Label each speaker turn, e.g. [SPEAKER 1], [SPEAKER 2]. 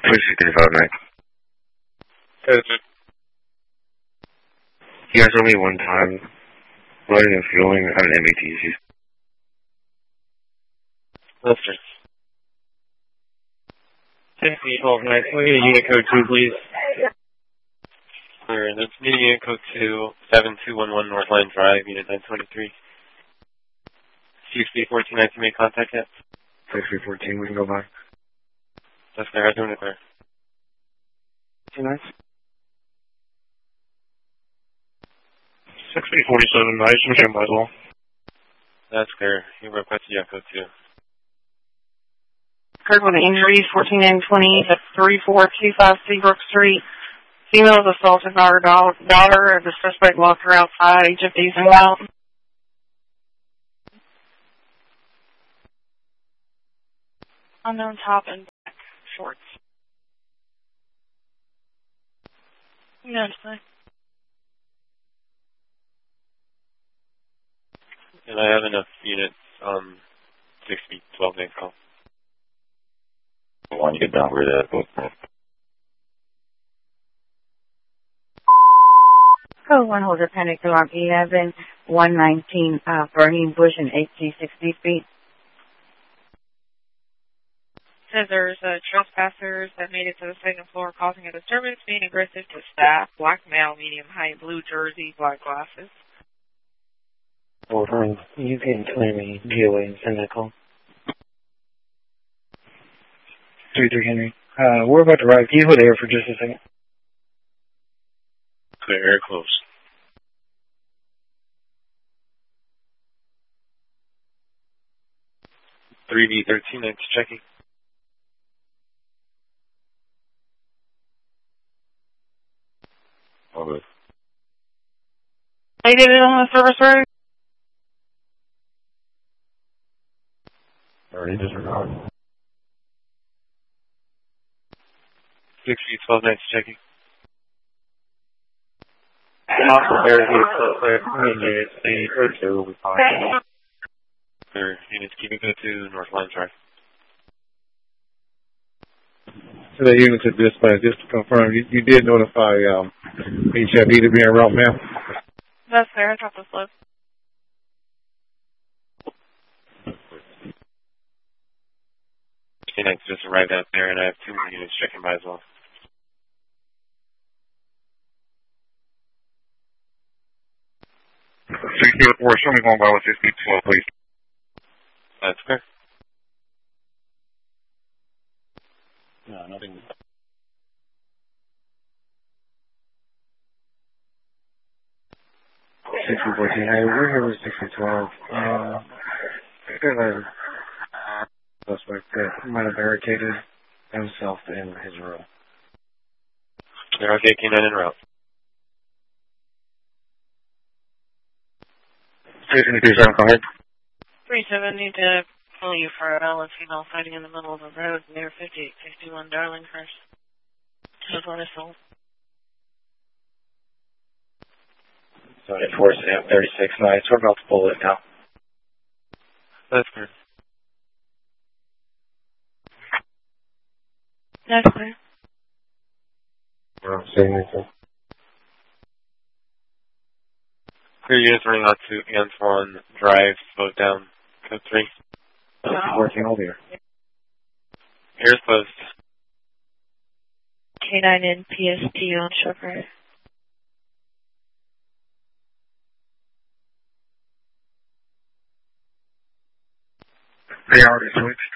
[SPEAKER 1] 365 You guys only one time loading and fueling on an MATC.
[SPEAKER 2] Lister. 12 night. Can we get unit code 2, please? Clear. That's unit code 2, 7211 North Line Drive, unit 923. QC 1419, make contact yet?
[SPEAKER 1] 6314, we can go by.
[SPEAKER 2] That's clear. I'm doing it clear.
[SPEAKER 1] 2 nights.
[SPEAKER 3] 6347, nice. Mission by as well.
[SPEAKER 2] That's clear. You requested unit code 2.
[SPEAKER 4] Occurred with injuries, 14920 at 3425 Seabrook Street. Female was assaulted by her daughter. The suspect locked her outside, age of easing out. Unknown top and back shorts. Yes, sir.
[SPEAKER 2] And I have enough units, 6B12 next call.
[SPEAKER 5] Why don't you get down where that book?
[SPEAKER 6] Code 1 holder panic alarm 11-119 Burning Bush and 1860 feet.
[SPEAKER 4] Says there's trespassers that made it to the second floor causing a disturbance, being aggressive to staff, black male, medium height, blue jersey, black glasses.
[SPEAKER 1] Over, you can clear me, DOA, and send that call. 33 Henry. We're about to arrive. Can you hold there for just a second?
[SPEAKER 2] Clear, air close. (3B13) next checking.
[SPEAKER 5] Okay.
[SPEAKER 4] They did it on the service road?
[SPEAKER 5] Already disregard.
[SPEAKER 2] 6B12 next checking.
[SPEAKER 1] Also, clear. Units, 82 will be fine.
[SPEAKER 2] Clear. Units keeping go to North Line Drive.
[SPEAKER 3] To the units at dispatch, just to confirm, you did notify HFE to be en route, ma'am?
[SPEAKER 4] That's fair. I dropped the slip.
[SPEAKER 2] Units just arrived out there, and I have 2 more units checking by as well.
[SPEAKER 3] Show me going by with 6B12, please.
[SPEAKER 2] That's clear.
[SPEAKER 5] No, nothing.
[SPEAKER 1] 6314. Hey, we're here with 6312. There's a suspect that might have barricaded himself in his room.
[SPEAKER 2] They're okay, K9 en route.
[SPEAKER 3] 337, go ahead.
[SPEAKER 4] 37, need to pull you for a valid female fighting in the middle of the road near 5861 Darlinghurst. Just on assault.
[SPEAKER 1] So at 436 nights, we're about to pull it now.
[SPEAKER 2] That's clear.
[SPEAKER 4] That's clear.
[SPEAKER 1] We're not seeing anything.
[SPEAKER 2] Clear units running out to Antoine Drive, slowed down, code 3.
[SPEAKER 1] Working all here.
[SPEAKER 2] Air's closed.
[SPEAKER 4] K9 in PST on Shepherd.
[SPEAKER 1] They already switched.